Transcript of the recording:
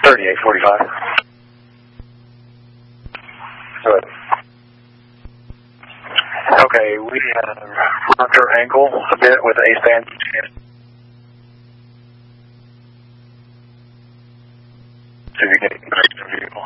3845. Good. Okay, we have rocked her ankle a bit with the A-band. See if you can get the vehicle.